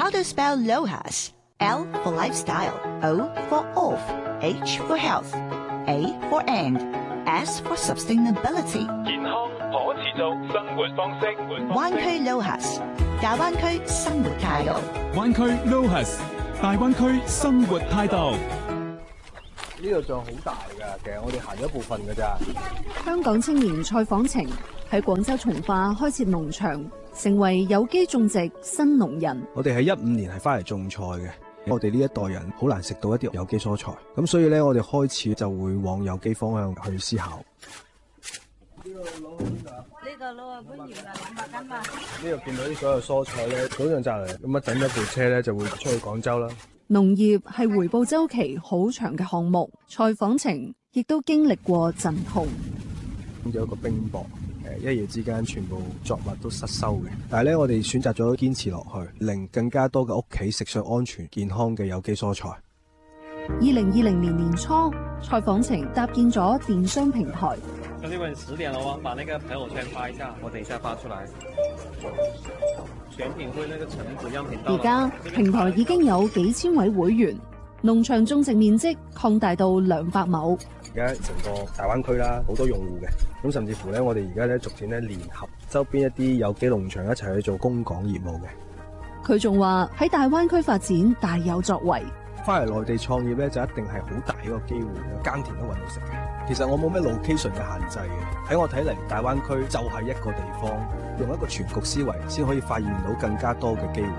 How to spell LOHAS? L for lifestyle, O for off, H for health, A for and, S for sustainability. 健康可持續生活方式。 灣區 LOHAS， 大灣區生活態度。 灣區 LOHAS， 大灣區生活態度。 呢度仲好大㗎，其實我哋行咗一部分㗎咋。 香港青年蔡訪程喺廣州從化開設農場，成為有機種植新農人。 我哋喺15年係翻嚟種菜嘅，我哋呢一代人好難食到一啲有機蔬菜，咁所以咧我哋開始就會往有機方向去思考。呢個攞啊搬完啦，200斤嘛。呢度見到啲所有蔬菜咧，早上摘嚟，咁等一部車咧就會出去廣州啦。 農業係回報週期好長嘅項目，蔡訪程亦都經歷過陣痛。 咁有一個冰雹，一夜之間全部作物都失收嘅。但係咧，我哋選擇咗堅持落去，令更加多嘅屋企食上安全健康嘅有機蔬菜。 2020年年初，蔡訪程搭建咗電商平台。 兄弟們10點了哦，把那個朋友圈發一下，我等一下發出來。選品會那個橙子樣品到。 而家平台已經有幾千位會員，農場種植面積擴大到200畝。 而家成個大灣區啦，好多用戶嘅，咁甚至乎咧，我哋而家咧逐漸咧聯合周邊一啲有機農場一齊去做供港業務嘅。 佢仲話喺大灣區發展大有作為。 翻嚟內地創業咧，就一定係好大一個機會，耕田都搵到食嘅。其實我冇咩 location 嘅限制嘅，喺我睇嚟，大灣區就係一個地方，用一個全局思維，先可以發現到更加多嘅機會。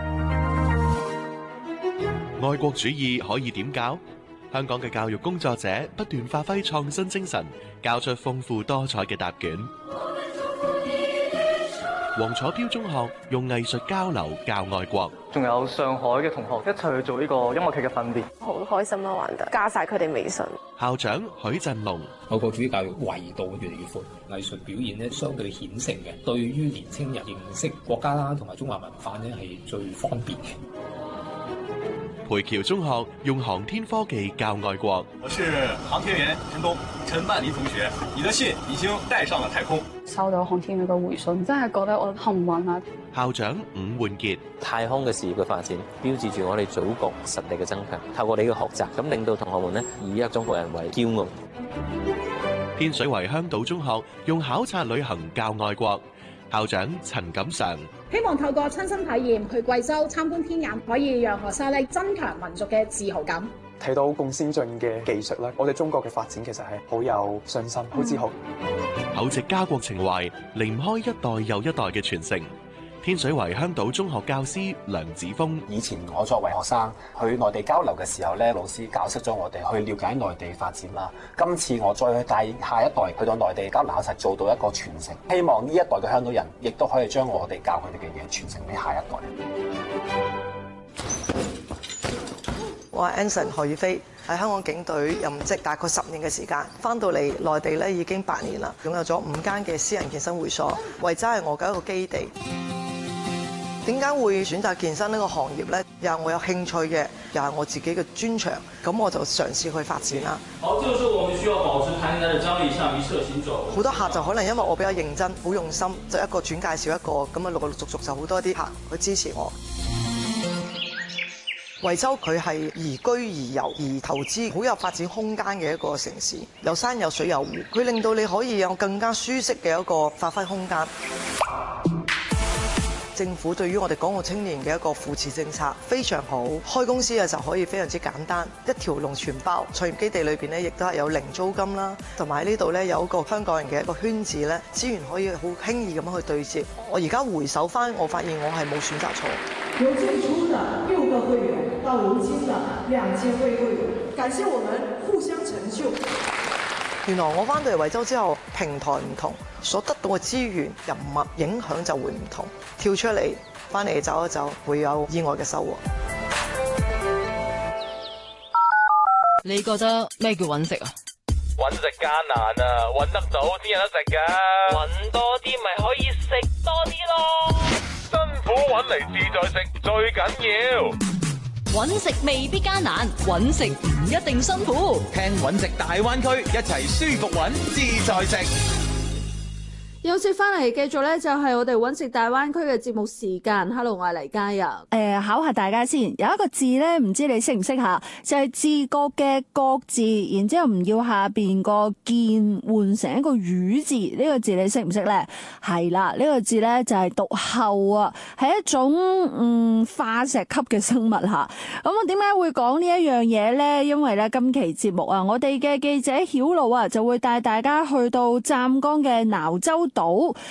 愛國主義可以點教？香港嘅教育工作者不斷發揮創新精神，教出豐富多彩嘅答卷。黃楚標中學用藝術交流教愛國， 仲有上海嘅同學一齊去做呢個音樂劇嘅訓練， 好開心啦！玩得加晒佢哋微信。 校長許振龍， 愛國主義教育維度越嚟越闊，藝術表現咧相對顯性嘅，對於年青人認識國家啦同埋中華文化咧係最方便嘅。 培僑中學用航天科技教愛國。 我是航天員陳曼妮同學，你的信已經帶上了太空。 收到航天員嘅回信，真係覺得我幸運啊！ 校長伍煥傑， 太空嘅事業嘅發展，標誌住我哋祖國實力嘅增強。透過你嘅學習，咁令到同學們呢以一個中國人為驕傲。 天水圍香島中學用考察旅行教愛國。校長陳錦常， 希望透過親身體驗去貴州參觀天眼，可以讓學生咧增強民族嘅自豪感。 睇到咁先進嘅技術咧，我哋中國嘅發展其實係好有信心、好自豪。 厚植家國情懷，離唔開一代又一代嘅傳承。天水圍香島中學教師梁子峰， 以前我作為學生去內地交流嘅時候咧，老師教識咗我哋去了解內地發展啦。今次我再去帶下一代去到內地交流，實做到一個傳承。希望呢一代嘅香島人亦都可以將我哋教佢哋嘅嘢傳承俾下一代。我係 Anson 何宇飛，喺香港警隊任職大概10年嘅時間，翻到嚟內地咧已經8年啦，擁有咗5間嘅私人健身會所，維州係我嘅一個基地。點解會選擇健身呢個行業呢？又係我有興趣嘅，又係我自己嘅專長，咁我就嘗試去發展啦。 好，這個時候我們需要保持彈性嘅張力，向一側行走。 好多客就可能因為我比較認真、好用心，就一個轉介紹一個，咁啊陸陸續續就好多啲客去支持我。惠州佢係宜居宜遊宜投資，好有發展空間嘅一個城市，有山有水有湖，佢令到你可以有更加舒適嘅一個發揮空間。政府對於我哋港澳青年嘅一個扶持政策非常好，開公司嘅時候可以非常之簡單，一條龍全包。創業基地裏邊咧，亦都係有零租金啦，同埋呢度咧有一個香港人嘅一個圈子咧，資源可以好輕易咁樣去對接。我而家回首翻，我發現我係冇選擇錯。 由最初的6個會員到如今的2000位會員，感謝我們互相成就。 原來我翻到嚟惠州之後，平台唔同，所得到嘅資源、人脈影響就會唔同。跳出嚟，翻嚟走一走，會有意外嘅收穫。 你覺得咩叫揾食啊？ 揾食艱難啊，揾得到先有得食㗎。揾多啲咪可以食多啲咯。辛苦揾嚟自在食最緊要。 揾食未必艱難，揾食唔一定辛苦。 聽揾食大灣區，一齊舒服揾自在食。 有節翻嚟繼續咧，就係我哋揾食大灣區嘅節目時間。Hello， 我係黎嘉欣。 考下大家先，有一個字咧，唔知你識唔識下，就係自覺嘅覺字，然之後唔要下邊個見，換成一個魚字。呢個字你識唔識咧？係啦，呢個字咧就係讀后啊，係一種化石級嘅生物吓。咁我點解會講呢一樣嘢咧？因為咧今期節目啊，我哋嘅記者曉露啊，就會帶大家去到湛江嘅瀾州島。